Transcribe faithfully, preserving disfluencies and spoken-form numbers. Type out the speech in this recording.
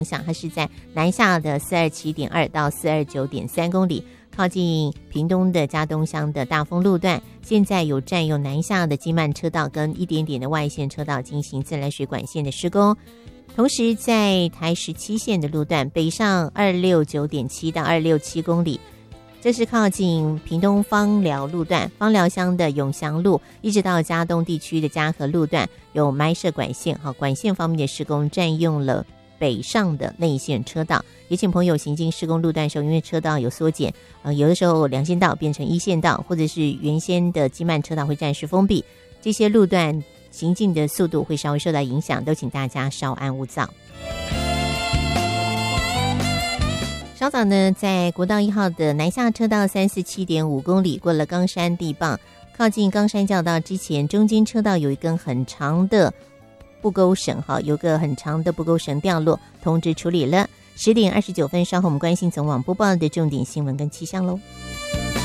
响，它是在南下的四二七点二到四二九点三公里，靠近屏东的嘉东乡的大丰路段，现在有占用南下的基慢车道跟一点点的外线车道进行自来水管线的施工。同时在台十七线的路段北上二六九点七到二六七公里，这是靠近屏东枋寮路段，枋寮乡的永祥路一直到嘉东地区的嘉禾路段有埋设管线，好，管线方面的施工占用了北上的内线车道，也请朋友行经施工路段的时候，因为车道有缩减，呃，有的时候两线道变成一线道，或者是原先的基慢车道会暂时封闭，这些路段行进的速度会稍微受到影响，都请大家稍安勿躁。稍早呢，在国道一号的南下车道三四七点五公里，过了冈山地磅，靠近冈山教道之前，中间车道有一根很长的布钩绳，哈，有个很长的布钩绳掉落，通知处理了。十点二十九分，稍后我们关心总网播报的重点新闻跟气象喽。